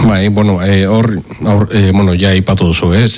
Bai, bueno, ja ipatu duzu, ez?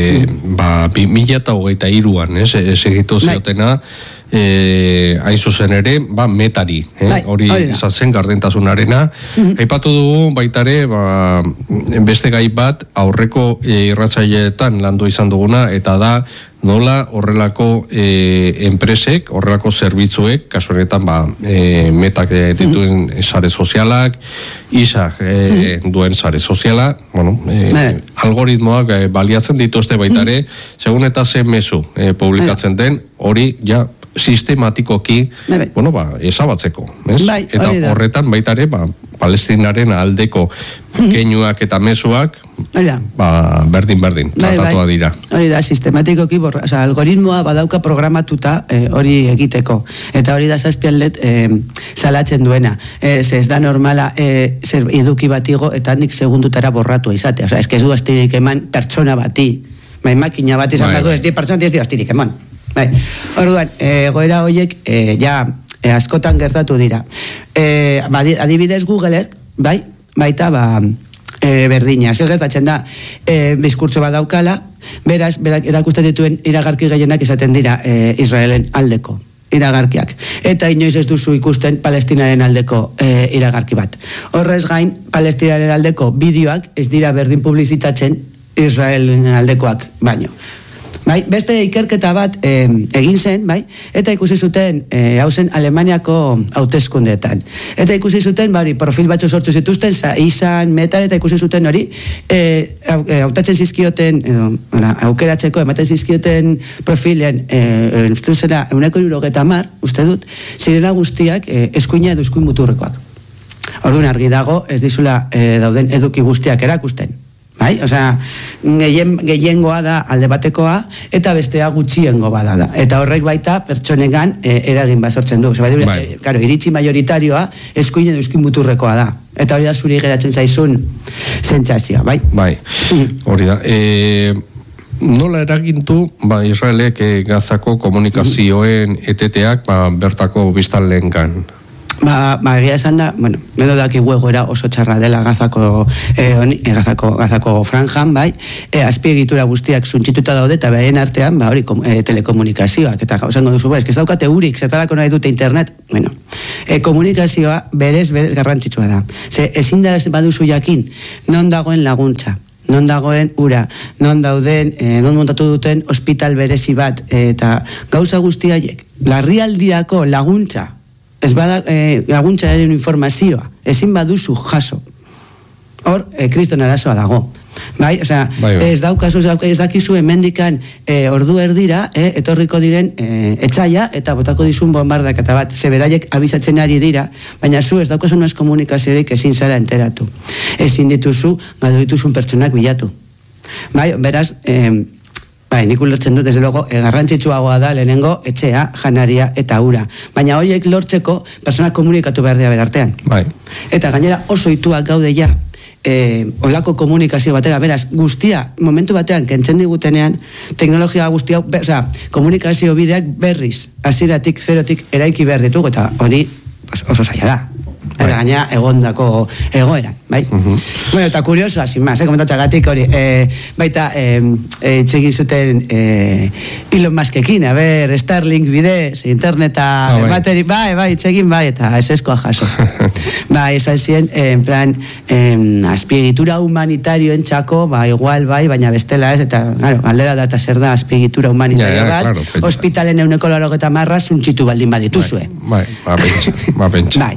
2023an, segitu ziotena, hain zuzen ere, metari, hori izan zen gardentasunarena. Aipatu dugu baitare, beste gai bat, aurreko irratsaileetan landu izan duguna, eta da, nola horrelako enpresek, horrelako zerbitzuek, kasu honetan metak dituen sare sozialak, isak duen sare soziala, algoritmoak baliatzen dituzte baitare, segun eta zen mezu publikatzen den, hori ja sistematikoki ezabatzeko, eta horretan baitare Palestinaren aldeko keinuak eta mezuak berdin tratatua dira. Hori da, sistematikoki algoritmoa badauka programatuta hori egiteko, eta hori da zazpian salatzen duena, ez da normala zer eduki batigo eta handik segundutara borratu izatea, ez que ez du astirik eman pertsona bati, makina bat izan behar du, ez di pertsona ez di astirik eman. Orduan, goera horiek askotan gertatu dira. Adibidez Googler, baita berdina. Zer gertatzen da, diskurtso bat daukala, beraz, erakusten dituen iragarki gehienak esaten dira Israelen aldeko iragarkiak. Eta inoiz ez duzu ikusten Palestinaren aldeko iragarki bat. Horrez gain, Palestinaren aldeko bideoak ez dira berdin publizitatzen Israelen aldekoak baino. Beste ikerketa bat egin zen, eta ikusi zuten hauzen Alemaniako hauteskundeetan. Eta ikusi zuten, profil batzu sortu zituzten, izan, metal, eta ikusi zuten hori, hautatzen zizkioten, aukeratzeko, ematen zizkioten profilen, uste zera, 190, uste dut, zirela guztiak eskuina edo eskuin muturrekoak. Orduan argi dago, ez dizula dauden eduki guztiak erakusten. Gehiengoa da alde batekoa eta bestea gutxiengo bada da. Eta horrek baita pertsonegan eragin bat sortzen du. Iritzi majoritarioa eskuin edo eskuin muturrekoa da. Eta hori da zuri geratzen zaizun sentsazioa, bai? Hori da. Nola eragintu Israelek Gazako komunikazioen eteteak bertako biztanleengan? Egia esan da, gero daki egoera oso txarra dela Gazako franjan, azpiegitura guztiak suntzituta daude, eta behaien artean, telekomunikazioak, eta gauzengo duzu, ez daukate urik, zetarako nahi dute internet, komunikazioa berez garrantzitsua da. Ezin da baduzu jakin, non dagoen laguntza, non dagoen ura, non dauden, non montatu duten hospital berezi bat, eta gauza guztiaiek, larrialdiako laguntza, ez bada laguntzaren informazioa, ezin baduzu jaso. Hor, kriston arazoa dago. Ez dakizu hemendikan ordu erdira, etorriko diren etxaia, eta botako dizun bombardak eta bat, zeberaiek abizatzen ari dira, baina zu ez daukazu noaz komunikaziorik ezin zara enteratu. Ezin dituzu, galdu dituzun pertsonak bilatu. Beraz, nik ulertzen dut, desde luego, garrantzitsuagoa da lehenengo etxea, janaria eta ura. Baina horiek lortzeko, personak komunikatu behar dira berartean. Eta gainera oso ituak gaude ja, olako komunikazio batera, beraz, guztia, momentu batean, kentzen digutenean, teknologia guztia, komunikazio bideak berriz, hasieratik, zerotik, eraiki behar ditugu, eta hori oso zaila da. Eta gaina egondako egoeran, eta kuriosoa, sin más, komentatzagatik hori, baita txegin zuten Elon Muskekin, Starlink bidez, interneta, bateri, txegin, eta eseskoa jaso. Esan ziren, en plan, azpiegitura humanitarioen txako, igual, baina bestela ez, eta, aldera da, eta zer da azpiegitura humanitario bat, hospitalen 180 zuntzitu baldin badituzue. Pentsa.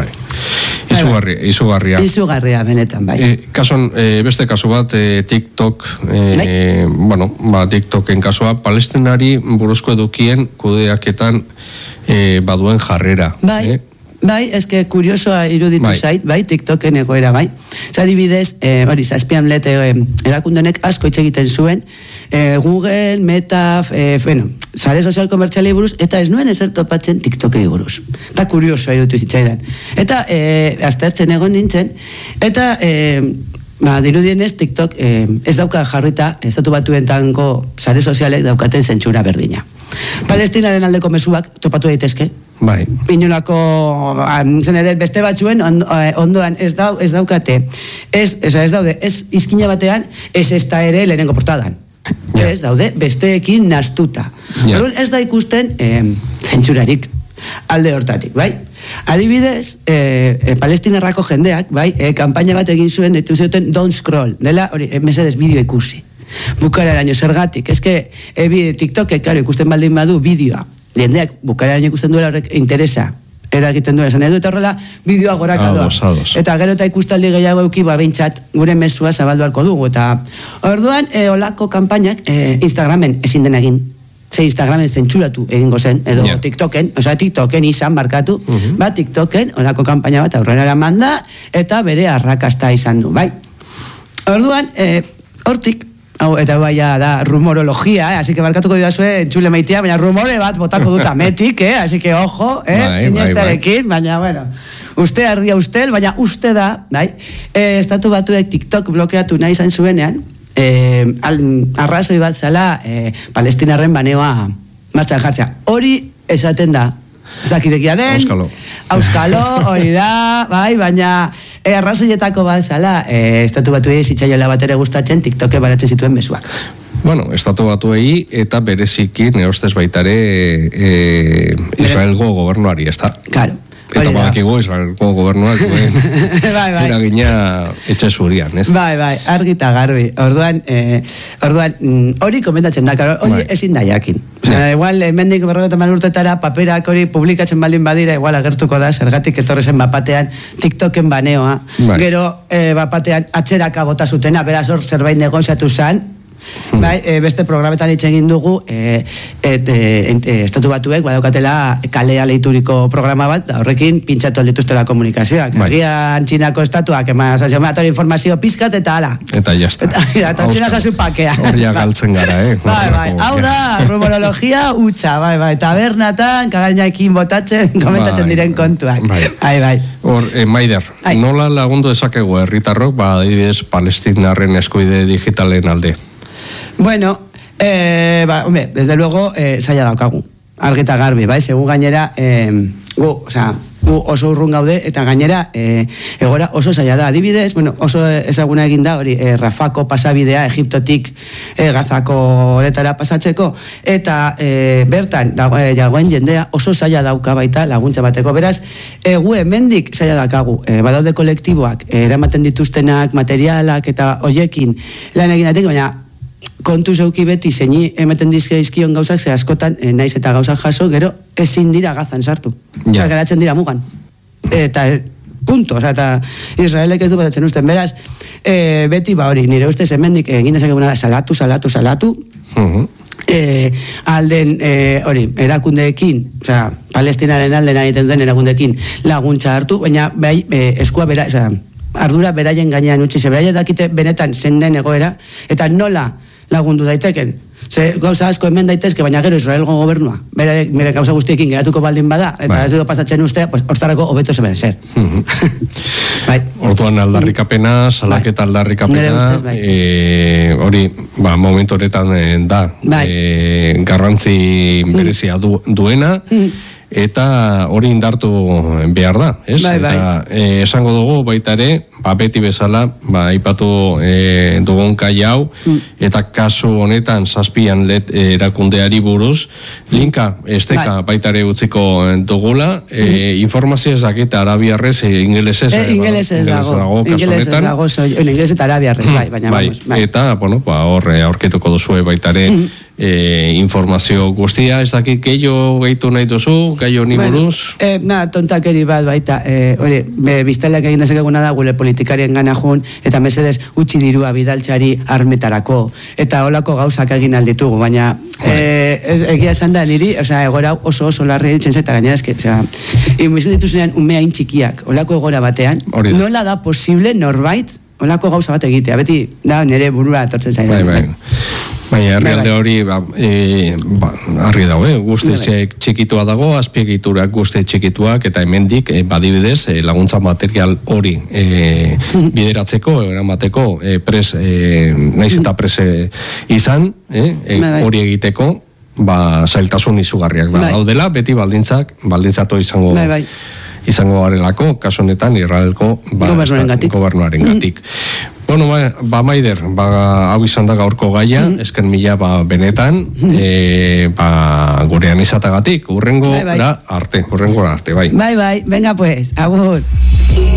Izugarria benetan, beste kasu bat, TikTok, TikToken kasua, Palestinari buruzko edukien kudeaketan baduen jarrera. Eske kuriosoa iruditu zait, TikToken egoera, adibidez, hori, zazpian erakundenek asko hitz egiten zuen, Google, Meta, sare sozial komertzialei buruz, eta ez nuen ezer topatzen TikTokei buruz. Eta kuriosoa iruditu zitzaidan. Eta aztertzen egon nintzen, eta dirudienez TikTok ez dauka jarrita, estatu batuentango sare sozialek daukaten zentsura berdina. Palestinaren aldeko mezuak topatu daitezke, Bai. Inolako, zen edo beste batzuen ondoan ez daukate, ez daude, ez izkina batean, ez da ere lehenengo portadan. Yeah. Ez daude, besteekin nastuta. Yeah. Ez da ikusten zentsurarik alde hortatik, bai? Adibidez, palestinarrako jendeak, bai, kanpaina bat egin zuen, ditu zuten don't scroll, dela, hori, mesedez bideo ikusi. Bukararaino zergatik, eske, TikTokek, karo, ikusten baldin badu bideoa, jendeak bukararaino ikusten duela horrek interesa, eragiten duela, esan edo, eta horrela, bideoa goraka doa. Eta gero eta ikustaldi gehiago euki, behintzat, gure mesua zabaldu halko dugu, eta orduan, olako kanpainak, Instagramen ezin den egin, Instagramen zentzuratu egingo zen, edo TikToken izan barkatu, TikToken, olako kanpaina bat aurrera eraman da, eta bere arrakasta izan du, bai? Orduan, hortik, eta baia da rumorologia, así que barkatuko didazue entzule maitea, baina rumore bat botako dut ametik, así que ojo, sinestarekin, baina, bueno, uste ardia ustel, baina uste da, bai, estatu batuek TikTok blokeatu nahi izan zuenean, arrazoi bat zala palestinarren baneoa martxan jartzea. Hori esaten da, zakitekia den, Auskalo, hori da, bai, baina arrazoietako bat zala, estatu batuei zitzaiola bat ere gustatzen TikToke baratzen zituen mezuak. Bueno, estatu batuei eta bereziki neostez baitare Israelgo gobernuari, ez da? Claro. Eta badakigu Israelko gobernuak eragina etxe zurian, ez? Bai, argita garbi. Orduan, hori komentatzen da, hori ezin da jakin. Igual, mendik 50 urtetara paperak hori publikatzen baldin badira, igual agertuko da, zergatik etorri zen bapatean TikToken baneoa, gero bapatean atzeraka bota zutena, beraz hor zerbait negoziatu zen, bai, beste programetan hitz egin dugu estatu batuek badaukatela kalea leituriko programa bat, horrekin pintzatu aldituztela komunikazioak. Agian Txinako estatuak ematori informazio pizkat eta ala. Eta jazta. Eta Txina zazu pakea. Horria galtzen gara, Bai, hau da, rumorologia utxa, bai, tabernatan, kagainaekin botatzen, komentatzen diren kontuak. Bai. Hor, Maider, nola lagundu dezakegu herritarrok, adibidez, palestinarren eskubide digitalen alde? Bueno, hombre, desde luego zaila daukagu, argita garbi, bai, segu gainera gu oso urrun gaude, eta gainera egora oso zaila da, adibidez, bueno, oso ezaguna egin da, hori, Rafako pasabidea, Egiptotik Gazako horetara pasatzeko, eta bertan, jagoen jendea oso zaila dauka baita laguntza bateko, beraz, gu hemendik zaila daukagu, badaude kolektiboak, eramaten dituztenak, materialak, eta hoiekin lan egin datik, baina kontu zeuki beti zeini ematen dizkion gauzak, ze askotan naiz eta gauzak jaso, gero ezin dira Gazan sartu. Osa, geratzen dira mugan. Eta punto, eta Israelek ez du batatzen usten. Beraz, beti hori, nire ustez hemendik egin dezakeguna da salatu, alden hori, erakundeekin, osa, palestinaren alden egiten den erakundeekin laguntza hartu, baina bai, eskua bera, osa, ardura beraien gainean utzi, ze beraien dakite benetan zen den egoera, eta nola lagundu daiteken. Ze gauza asko hemen daitezke, baina gero Israelgo gobernua, bere gauza guztiekin geratuko baldin bada, eta ez dugu pasatzen ustea, pues hortarako hobeto zeben zer. Orduan aldarrikapena, salaketa aldarrikapena, hori, momentu honetan da, garrantzi berezia duena, eta hori indartu behar da, ez? Eta esango dugu baita ere, beti bezala, aipatu dugun kai hau, eta kasu honetan zazpian erakundeari buruz, linka esteka baita ere utziko dugula, informazio ezak eta arabiarrez, ingelesez dago kasu honetan. Ingelesez eta arabiarrez, baina. Eta, hor aurkituko duzue baita ere, informazio guztia, ez dakit gehitu nahi duzu, gai honi buruz? Tontakeri bat baita, biztaleak egin dezakeguna da gure politikarien gana jun, eta mesedez utzi dirua bidaltxari armetarako, eta holako gauzak egin alditugu, baina egia esan da niri, egora oso larri egiten zeta gainera, imizan dituzenean umeain txikiak, holako egora batean, nola da posible norbait holako gauza bat egitea, beti da nire burua atortzen zaidan. Baina herrialde hori argi dago, guzti txikitua dago, azpiegiturak guzti txikituak, eta hemendik badibidez laguntza material hori bideratzeko, eramateko naiz eta pres izan, hori egiteko, zailtasun izugarriak daudela, beti baldintzatu izango garelako, kasu honetan Israelko gobernuarengatik. Bueno, Maider, hau izan da gaurko gaia, esken mila benetan, gurean izatagatik, hurrengora arte, bai. Bai, venga pues, agur.